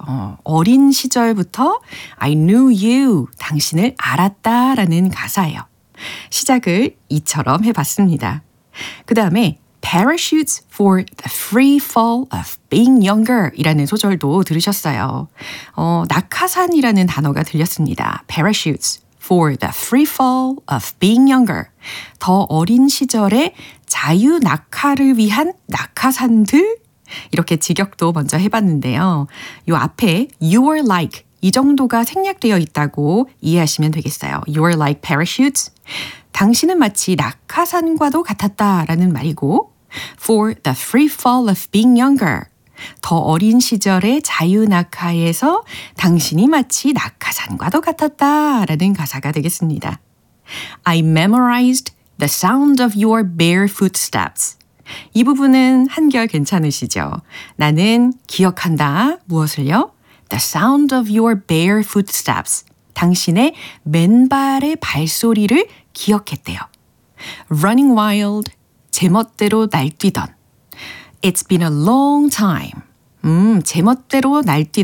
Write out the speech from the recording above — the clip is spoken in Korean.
어린 시절부터 I knew you, 당신을 알았다 라는 가사예요. 시작을 이처럼 해봤습니다. 그 다음에 Parachutes for the free fall of being younger 이라는 소절도 들으셨어요. 낙하산이라는 단어가 들렸습니다. Parachutes for the free fall of being younger. 더 어린 시절의 자유 낙하를 위한 낙하산들? 이렇게 직역도 먼저 해봤는데요. 이 앞에 you are like 이 정도가 생략되어 있다고 이해하시면 되겠어요. You are like parachutes. 당신은 마치 낙하산과도 같았다라는 말이고 For the free fall of being younger. 더 어린 시절의 자유낙하에서 당신이 마치 낙하산과도 같았다라는 가사가 되겠습니다. I memorized the sound of your bare footsteps. 이 부분은 한결 괜찮으시죠? 나는 기억한다. 무엇을요? The sound of your bare footsteps. 당신의 맨발의 발소리를 기억했대요. Running wild. 제멋대로 날뛰던. It's been a long time. 제멋대로 날뛰던